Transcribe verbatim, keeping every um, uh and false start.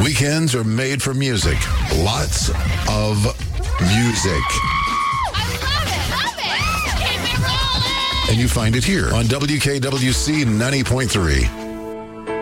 Weekends are made for music. Lots of music. And you find it here on W K W C ninety point three.